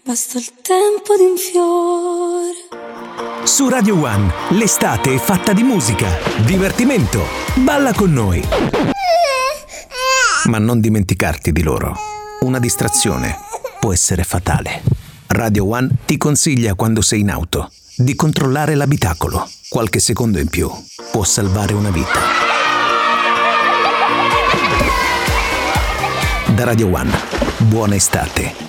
basta il tempo di un fiore. Su Radio One, l'estate è fatta di musica, divertimento. Balla con noi. Ma non dimenticarti di loro. Una distrazione può essere fatale. Radio One ti consiglia, quando sei in auto, di controllare l'abitacolo. Qualche secondo in più può salvare una vita. Da Radio One, buona estate.